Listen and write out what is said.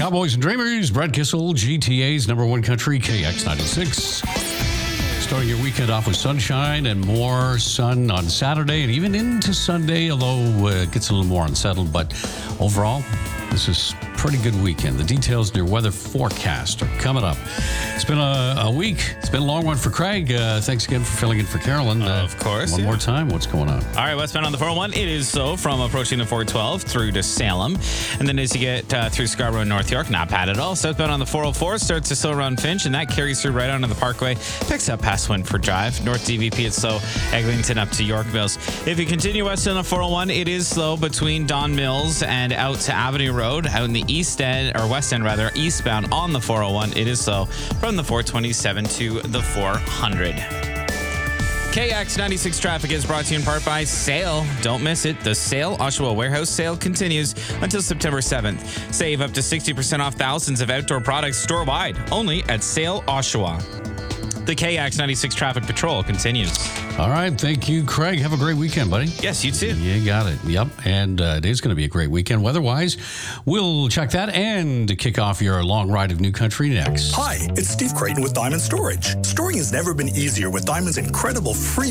Cowboys and Dreamers, Brad Kissel, GTA's number one country, KX96. Starting your weekend off with sunshine and more sun on Saturday and even into Sunday, although it gets a little more unsettled. But overall, this is a pretty good weekend. The details in your weather forecast are coming up. It's been a week. It's been a long one for Craig. Thanks again for filling in for Carolyn. Of course. One more time, what's going on? All right, westbound on the 401, it is so from approaching the 412 through to Salem. And then as you get through Scarborough and North York, not bad at all. Southbound on the 404 starts to slow around Finch, and that carries through right onto the Parkway. Picks up past Winford Drive. North DVP, it's slow. Eglinton up to York Mills. If you continue west on the 401, it is slow between Don Mills and out to Avenue Road. Out in the east end, or west end rather, eastbound on the 401, it is slow from the 427 to the 400. KX96 traffic is brought to you in part by Sale. Don't miss it. The Sale Oshawa Warehouse Sale continues until September 7th. Save up to 60% off thousands of outdoor products store-wide, only at Sale Oshawa. The KX96 traffic patrol continues. All right. Thank you, Craig. Have a great weekend, buddy. Yes, you too. You got it. Yep. And it is going to be a great weekend weather-wise. We'll check that and kick off your long ride of New Country next. Hi, it's Steve Creighton with Diamond Storage. Storing has never been easier with Diamond's incredible free